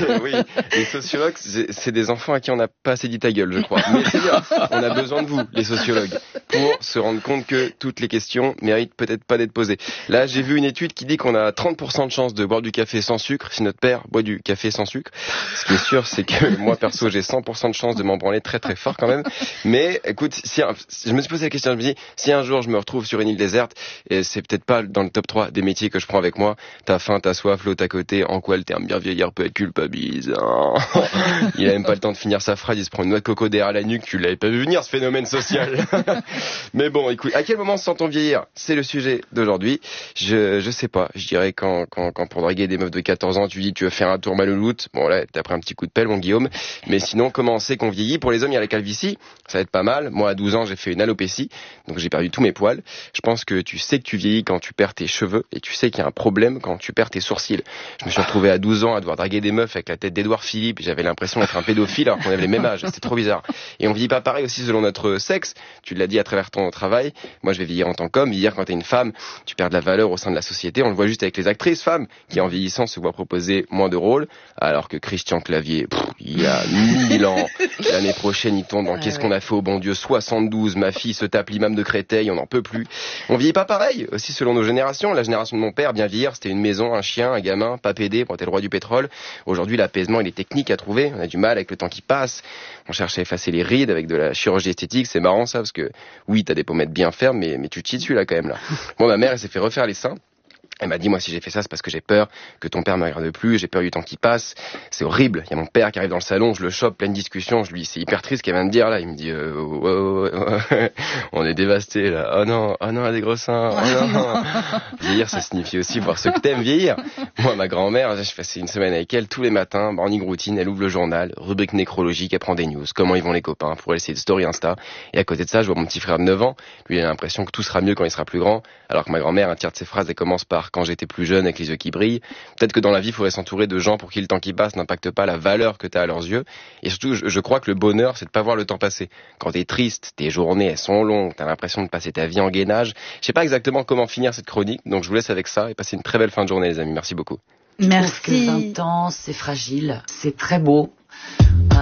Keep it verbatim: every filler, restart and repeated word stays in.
Oui, les sociologues, c'est, c'est des enfants à qui on n'a pas assez dit ta gueule, je crois. Mais c'est bien, on a besoin de vous, les sociologues, pour se rendre compte que toutes les questions méritent peut-être pas d'être posées. Là, j'ai vu une étude qui dit qu'on a trente pour cent de chances de boire du café sans sucre si notre père boit du café sans sucre. Ce qui est sûr, c'est que moi, perso, j'ai cent pour cent de chances de m'en branler très très fort quand même. Mais écoute, si un, je me suis posé la question, je me dis, si un jour je me retrouve sur une île déserte, et c'est peut-être pas dans le top trois des métiers que je prends avec moi, t'as faim, t'as soif, l'autre à côté, en quoi le terme bien vieillard peut être culpabilisant. Il a même pas le temps de finir sa phrase, il se prend une noix de coco derrière la nuque, tu l'avais pas vu venir ce phénomène social. Mais bon, écoute, à quel moment se sent-on vieillir? C'est le sujet d'aujourd'hui. Je, je sais pas, je dirais quand, quand, quand pour draguer des meufs de quatorze ans, tu dis tu veux faire un tour malouloute, bon là, t'as pris un petit coup de pelle, mon Guillaume. Mais sinon, comment on sait qu'on vieillit? Pour les hommes, il y a la calvitie, ça va être pas mal. Moi, à douze ans, j'ai fait une alopécie, donc j'ai perdu tous mes poils. Je pense que tu sais que tu vieillis quand tu perds tes cheveux, et tu sais qu'il y a un problème quand tu perds tes sourcils. Je me suis retrouvé à douze ans à devoir draguer des meufs avec la tête d'Édouard Philippe, j'avais l'impression d'être un pédophile alors qu'on avait les mêmes âges, c'était trop bizarre. Et on vieillit pas pareil aussi selon notre sexe, tu l'as dit à travers ton travail, moi je vais vieillir en tant qu'homme, vieillir quand t'es une femme, tu perds de la valeur au sein de la société, on le voit juste avec les actrices femmes qui en vieillissant se voient proposer moins de rôles, alors que Christian Clavier, pff, il y a mille ans, l'année prochaine il tombe dans Qu'est-ce qu'on a fait au bon Dieu, soixante-douze, ma fille se tape l'imam de Créteil, on n'en peut plus. On vieillit pas pareil, aussi selon nos générations, la génération de mon père, bien vieillir, c'était une maison, un chien, un gamin, pas pédé pour être le roi du pétrole. Aujourd'hui, l'apaisement, il est technique à trouver, on a du mal avec le temps qui passe, on cherche à effacer les rides avec de la chirurgie esthétique, c'est marrant ça, parce que oui, t'as des pommettes bien fermes, mais, mais tu te chies dessus là quand même là. Moi, ma mère, elle s'est fait refaire les seins. Elle m'a dit, moi, si j'ai fait ça, c'est parce que j'ai peur que ton père me regarde plus, j'ai peur du temps qui passe. C'est horrible. Il y a mon père qui arrive dans le salon, je le chope, pleine discussion, je lui, c'est hyper triste ce qu'elle vient de dire, là. Il me dit, euh, ouais, ouais, ouais, on est dévasté, là. Oh non, oh non, elle a des gros seins, oh non. Vieillir, ça signifie aussi voir ce que t'aimes vieillir. Moi, ma grand-mère, je passais une semaine avec elle, tous les matins, morning routine, elle ouvre le journal, rubrique nécrologique, elle prend des news, comment ils vont les copains, pour elle, c'est de story Insta. Et à côté de ça, je vois mon petit frère de neuf ans, lui, il a l'impression que tout sera mieux quand il sera plus grand, alors que ma grand-mère, un tiers de ses phrases, elle commence par quand j'étais plus jeune avec les yeux qui brillent. Peut-être que dans la vie, il faudrait s'entourer de gens pour qui le temps qui passe n'impacte pas la valeur que tu as à leurs yeux. Et surtout, je, je crois que le bonheur, c'est de pas voir le temps passer. Quand t'es triste, tes journées, elles sont longues, t'as l'impression de passer ta vie en gainage. Je sais pas exactement comment finir cette chronique, donc je vous laisse avec ça et passez une très belle fin de journée, les amis. Merci beaucoup. Merci. Je trouve que vingt ans, c'est fragile, c'est très beau.